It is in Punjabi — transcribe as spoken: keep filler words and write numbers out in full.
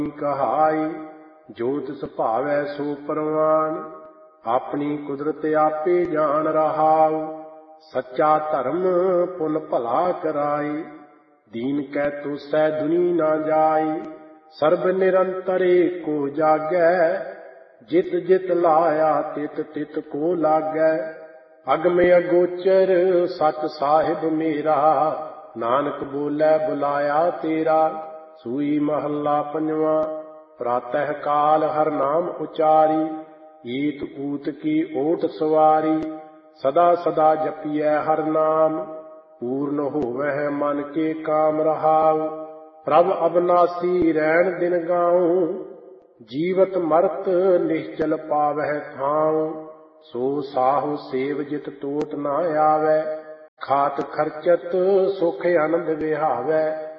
ਕਹਾਈ। ਜੋ ਤਿਸ ਭਾਵੈ ਸੋ ਪਰਵਾਨ, ਆਪਣੀ ਕੁਦਰਤ ਆਪੇ ਜਾਣ ਰਹਾਉ। ਸੱਚਾ ਧਰਮ ਪੁਨ ਭਲਾ ਕਰਾਈ, ਦੀਨ ਕੈ ਤੋਸੈ ਦੁਨੀ ਨਾ ਜਾਈ। ਸਰਬ ਨਿਰੰਤਰ ਏਕੋ ਜਾਗੈ, ਜਿਤ ਜਿਤ ਲਾਇਆ ਤਿਤ ਤਿਤ ਕੋ ਲਾਗੈ। ਅਗਮ ਅਗੋਚਰ ਸਚ ਸਾਹਿਬ ਮੇਰਾ, ਨਾਨਕ ਬੋਲੇ ਬੁਲਾਇਆ ਤੇਰਾ। ਸੂਈ ਮਹੱਲਾ ਪੰਜਵਾਂ। ਪ੍ਰਾਤਹਿ ਕਾਲ ਹਰਿ ਨਾਮ ਉਚਾਰੀ, ਈਤ ਊਤ ਕੀ ਓਟ ਸਵਾਰੀ। ਸਦਾ ਸਦਾ ਜਪੀਐ ਹਰਿ ਨਾਮ, ਪੂਰਨ ਹੋਵੈ ਮਨ ਕੇ ਕਾਮ ਰਹਾਉ। ਪ੍ਰਭ ਅਬਨਾਸੀ ਰਹਿਣ ਦਿਨ ਗਾਉ, ਜੀਵਤ ਮਰਤ ਨਿਸ਼ਚਲ ਪਾਵਹਿ ਥਾਉ। ਸੋ ਸਾਹੁ ਸੇਵ ਜਿਤ ਟੋਟ ਨਾ ਆਵੈ, ਖਾਤ ਖਰਚਤ ਸੁਖ ਆਨੰਦ ਵਿਹਾਵੈ।